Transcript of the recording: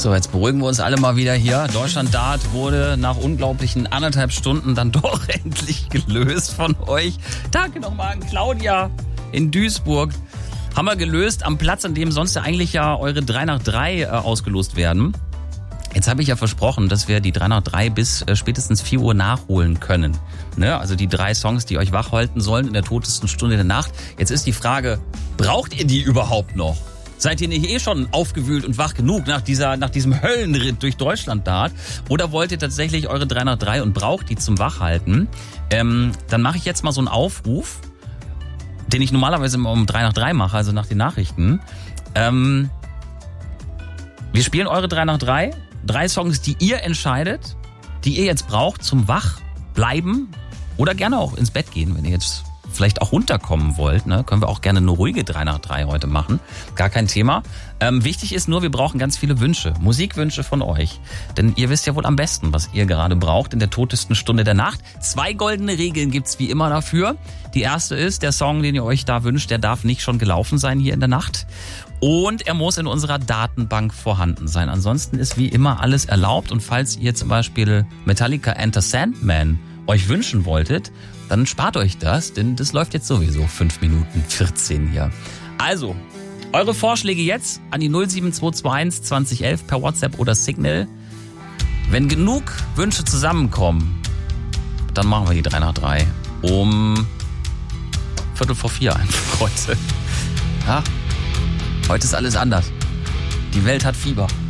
So, jetzt beruhigen wir uns alle mal wieder hier. Deutschland Dart wurde nach unglaublichen 1,5 Stunden dann doch endlich gelöst von euch. Danke nochmal an Claudia in Duisburg. Haben wir gelöst am Platz, an dem sonst ja eigentlich ja eure 3 nach 3 ausgelost werden. Jetzt habe ich ja versprochen, dass wir die 3 nach 3 bis spätestens 4 Uhr nachholen können. Ne? Also die 3 Songs, die euch wach halten sollen in der totesten Stunde der Nacht. Jetzt ist die Frage, braucht ihr die überhaupt noch? Seid ihr nicht schon aufgewühlt und wach genug nach diesem Höllenritt durch Deutschland Dart? Oder wollt ihr tatsächlich eure 3 nach 3 und braucht die zum Wachhalten? Dann mache ich jetzt mal so einen Aufruf, den ich normalerweise immer um 3 nach 3 mache, also nach den Nachrichten. Wir spielen eure 3 nach 3. 3 Songs, die ihr entscheidet, die ihr jetzt braucht zum Wachbleiben oder gerne auch ins Bett gehen, wenn ihr jetzt vielleicht auch runterkommen wollt. Ne? Können wir auch gerne eine ruhige 3 nach 3 heute machen. Gar kein Thema. Wichtig ist nur, wir brauchen ganz viele Wünsche, Musikwünsche von euch. Denn ihr wisst ja wohl am besten, was ihr gerade braucht in der totesten Stunde der Nacht. 2 goldene Regeln gibt's wie immer dafür. Die erste ist, der Song, den ihr euch da wünscht, der darf nicht schon gelaufen sein hier in der Nacht. Und er muss in unserer Datenbank vorhanden sein. Ansonsten ist wie immer alles erlaubt. Und falls ihr zum Beispiel Metallica Enter Sandman euch wünschen wolltet, dann spart euch das, denn das läuft jetzt sowieso 5 Minuten 14 hier. Also, eure Vorschläge jetzt an die 07221 2011 per WhatsApp oder Signal. Wenn genug Wünsche zusammenkommen, dann machen wir die 3 nach 3 um 3:45 einfach heute. Ja, heute ist alles anders. Die Welt hat Fieber.